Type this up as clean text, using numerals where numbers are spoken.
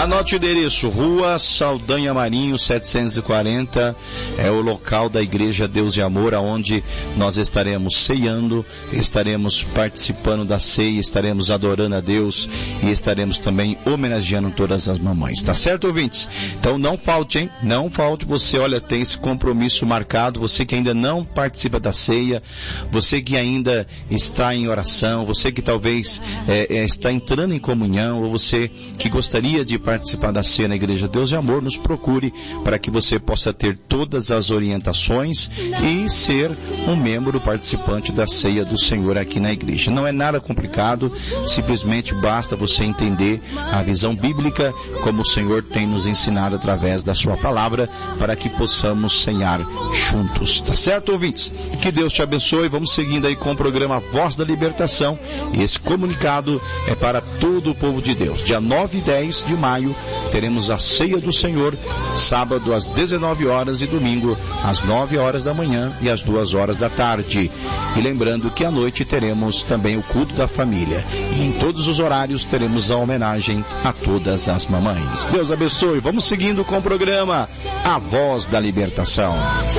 Anote o endereço, Rua Saldanha Marinho 740, é o local da Igreja Deus e Amor, onde nós estaremos ceando, estaremos participando da ceia, estaremos adorando a Deus e estaremos também homenageando todas as mamães, tá certo, ouvintes? Então não falte, hein? Não falte, você, olha, tem esse compromisso marcado, você que ainda não participa da ceia, você que ainda está em oração, você que talvez está entrando em comunhão, ou você que gostaria de participar da ceia na Igreja Deus e Amor, nos procure para que você possa ter todas as orientações e ser um membro participante da ceia do Senhor aqui na igreja. Não é nada complicado, simplesmente basta você entender a visão bíblica, como o Senhor tem nos ensinado através da sua palavra, para que possamos cear juntos. Tá certo, ouvintes? Que Deus te abençoe. Vamos seguindo aí com o programa Voz da Libertação, e esse comunicado é para todo o povo de Deus. Dia 9 e 10 de maio teremos a ceia do Senhor, sábado às 19 horas e domingo às 9 horas da manhã e às 2 horas da tarde. E lembrando que à noite teremos também o culto da família. E em todos os horários teremos a homenagem a todas as mamães. Deus abençoe. Vamos seguindo com o programa A Voz da Libertação.